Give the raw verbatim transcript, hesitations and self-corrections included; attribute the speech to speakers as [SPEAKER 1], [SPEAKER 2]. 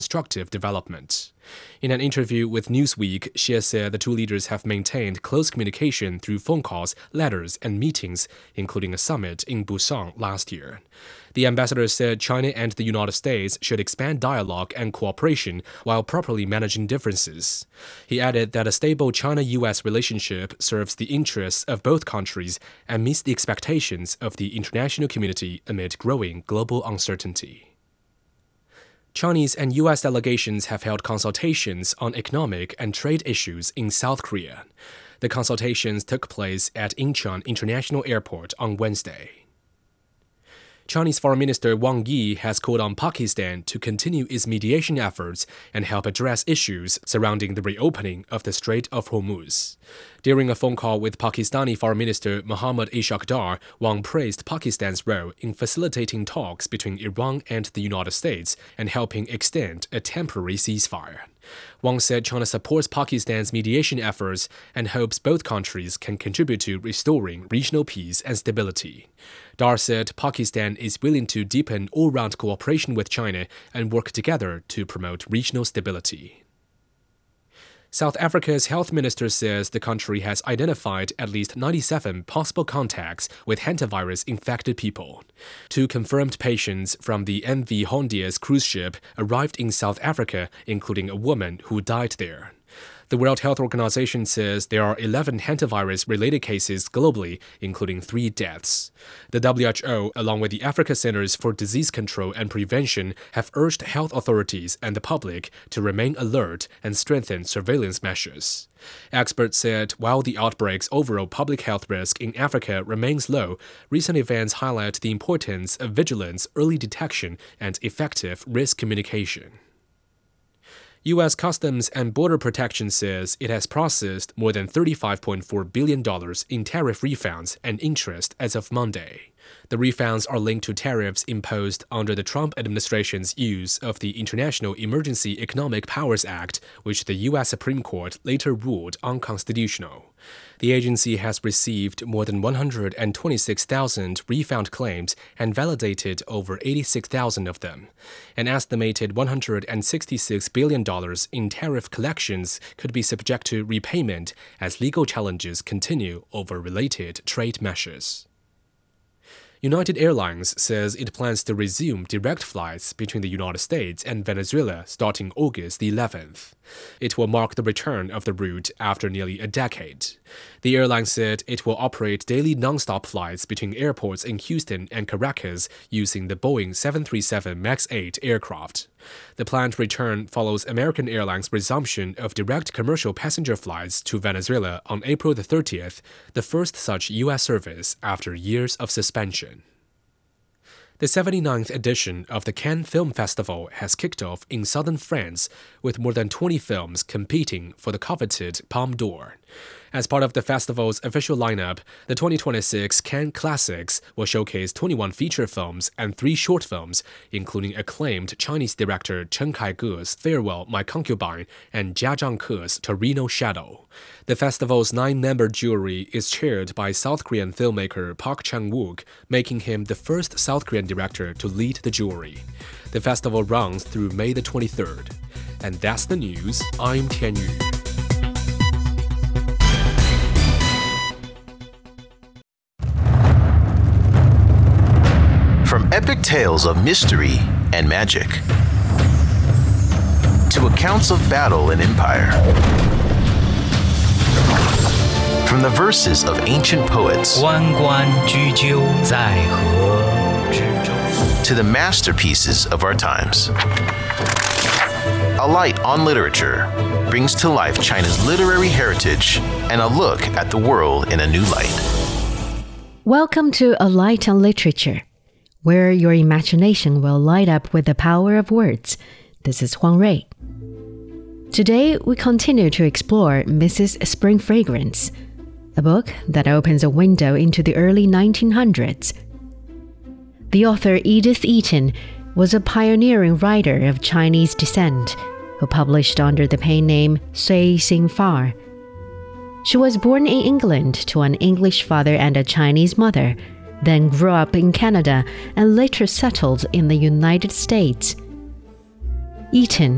[SPEAKER 1] constructive development. In an interview with Newsweek, Xie said the two leaders have maintained close communication through phone calls, letters, and meetings, including a summit in Busan last year. The ambassador said China and the United States should expand dialogue and cooperation while properly managing differences. He added that a stable China-U S relationship serves the interests of both countries and meets the expectations of the international community amid growing global uncertainty. Chinese and U S delegations have held consultations on economic and trade issues in South Korea. The consultations took place at Incheon International Airport on Wednesday. Chinese Foreign Minister Wang Yi has called on Pakistan to continue its mediation efforts and help address issues surrounding the reopening of the Strait of Hormuz. During a phone call with Pakistani Foreign Minister Mohammad Ishaq Dar, Wang praised Pakistan's role in facilitating talks between Iran and the United States and helping extend a temporary ceasefire. Wang said China supports Pakistan's mediation efforts and hopes both countries can contribute to restoring regional peace and stability. Dar said Pakistan is willing to deepen all-round cooperation with China and work together to promote regional stability. South Africa's health minister says the country has identified at least ninety-seven possible contacts with hantavirus-infected people. Two confirmed patients from the M V Hondias cruise ship arrived in South Africa, including a woman who died there. The World Health Organization says there are eleven hantavirus-related cases globally, including three deaths. The W H O, along with the Africa Centers for Disease Control and Prevention, have urged health authorities and the public to remain alert and strengthen surveillance measures. Experts said while the outbreak's overall public health risk in Africa remains low, recent events highlight the importance of vigilance, early detection, and effective risk communication. U S Customs and Border Protection says it has processed more than thirty-five point four billion dollars in tariff refunds and interest as of Monday. The refunds are linked to tariffs imposed under the Trump administration's use of the International Emergency Economic Powers Act, which the U S Supreme Court later ruled unconstitutional. The agency has received more than one hundred twenty-six thousand refund claims and validated over eighty-six thousand of them. An estimated one hundred sixty-six billion dollars in tariff collections could be subject to repayment as legal challenges continue over related trade measures. United Airlines says it plans to resume direct flights between the United States and Venezuela starting August eleventh. It will mark the return of the route after nearly a decade. The airline said it will operate daily nonstop flights between airports in Houston and Caracas using the Boeing seven thirty-seven MAX eight aircraft. The planned return follows American Airlines' resumption of direct commercial passenger flights to Venezuela on April the thirtieth, the first such U S service after years of suspension. The seventy-ninth edition of the Cannes Film Festival has kicked off in southern France, with more than twenty films competing for the coveted Palme d'Or. As part of the festival's official lineup, the twenty twenty-six Cannes Classics will showcase twenty-one feature films and three short films, including acclaimed Chinese director Chen Kai-ge's Farewell, My Concubine and Jia Zhangke's Torino Shadow. The festival's nine-member jury is chaired by South Korean filmmaker Park Chan-wook, making him the first South Korean director to lead the jury. The festival runs through May the twenty-third. And that's the news. I'm Tian Yu.
[SPEAKER 2] From epic tales of mystery and magic to accounts of battle and empire, from the verses of ancient poets to the masterpieces of our times, A Light on Literature brings to life China's literary heritage and a look at the world in a new light.
[SPEAKER 3] Welcome to A Light on Literature, where your imagination will light up with the power of words. This is Huang Rui. Today, we continue to explore Missus Spring Fragrance, a book that opens a window into the early nineteen hundreds. The author Edith Eaton was a pioneering writer of Chinese descent who published under the pen name Sui Xingfar. She was born in England to an English father and a Chinese mother, then grew up in Canada and later settled in the United States. Eaton